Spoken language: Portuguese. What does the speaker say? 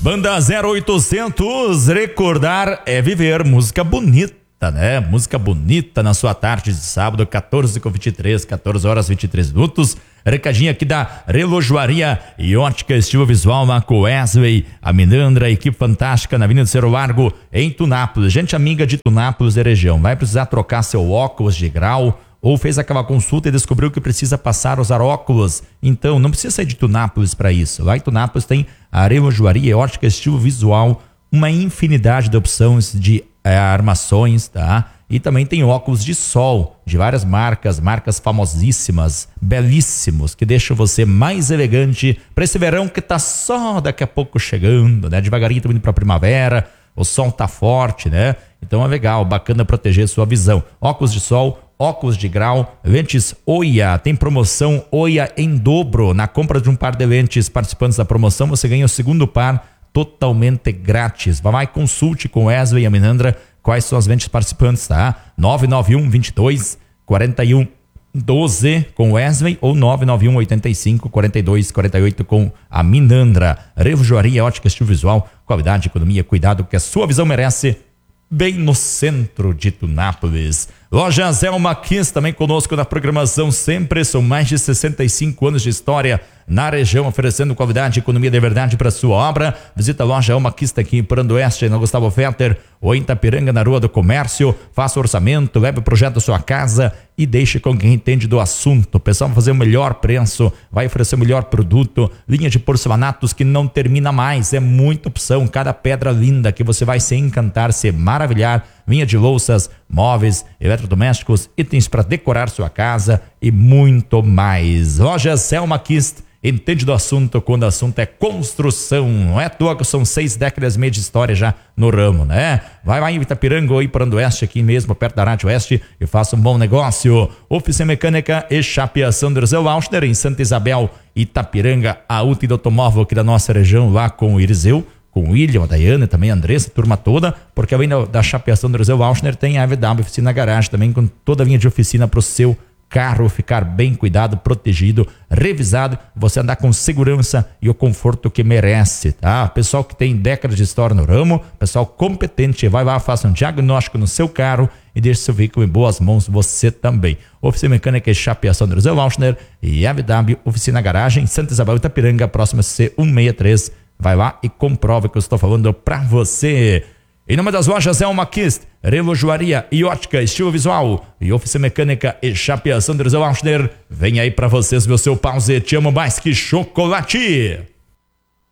Banda 0800, recordar é viver. Música bonita, né? Música bonita na sua tarde de sábado, 14h23, 14 horas 23 minutos. Recadinho aqui da Relojoaria e Ótica Estilo Visual, Marco Wesley, a Minandra, a equipe fantástica na Avenida Cerro Largo, em Tunápolis. Gente amiga de Tunápolis e região, vai precisar trocar seu óculos de grau ou fez aquela consulta e descobriu que precisa passar a usar óculos. Então, não precisa sair de Tunápolis para isso. Lá em Tunápolis tem a Relojoaria e Ótica Estilo Visual, uma infinidade de opções de armações, tá? E também tem óculos de sol de várias marcas famosíssimas, belíssimos, que deixam você mais elegante para esse verão que tá só daqui a pouco chegando, né? Devagarinho também indo para primavera, o sol tá forte, né? Então é legal, bacana proteger sua visão. Óculos de sol, óculos de grau, lentes Oia, tem promoção Oia em dobro. Na compra de um par de lentes participantes da promoção, você ganha o segundo par totalmente grátis. Vai lá e consulte com Wesley e a Minandra quais são as lentes participantes, tá? 991 22 41 12 com Wesley ou 991 85 42 48 com a Minandra. Relojoaria, Ótica Estilo Visual, qualidade, economia, cuidado que a sua visão merece, bem no centro de Tunápolis. Loja Zelma Kiss também conosco na programação sempre, são mais de 65 anos de história na região, oferecendo qualidade e economia de verdade para sua obra. Visita a loja Zelma Kiss aqui em Prando Oeste, na Gustavo Fetter, ou em Itapiranga, na Rua do Comércio. Faça orçamento, leve o projeto da sua casa e deixe com quem entende do assunto. O pessoal vai fazer o melhor preço, vai oferecer o melhor produto, linha de porcelanatos que não termina mais, é muita opção, cada pedra linda que você vai se encantar, se maravilhar. Linha de louças, móveis, eletrodomésticos, itens para decorar sua casa e muito mais. Loja Selma Kist, entende do assunto quando o assunto é construção. Não é à toa que são 6 décadas e meia de história já no ramo, né? Vai lá em Itapiranga ou em Prando Oeste, aqui mesmo, perto da Rádio Oeste, e faça um bom negócio. Oficina Mecânica e Chapeação do Iriseu Auschner, em Santa Isabel, Itapiranga, a útil automóvel aqui da nossa região, lá com o Iriseu, com o William, a Daiane, também a Andressa, a turma toda, porque além da chapeação do Iriseu Auschner, tem a AVW Oficina Garagem também, com toda a linha de oficina para o seu carro ficar bem cuidado, protegido, revisado, você andar com segurança e o conforto que merece, tá? Pessoal que tem décadas de história no ramo, pessoal competente, vai lá, faça um diagnóstico no seu carro e deixe seu veículo em boas mãos, você também. Oficina Mecânica e Chapeação do Iriseu Auschner e AVW Oficina Garagem, Santa Isabel, Itapiranga, próxima C163. Vai lá e comprova que eu estou falando pra você. Em nome das lojas Elma Kist, Relojoaria e Ótica Estilo Visual e Oficina Mecânica e Chapeação do Iriseu Auschner, vem aí pra vocês, meu seu pause, te amo mais que chocolate.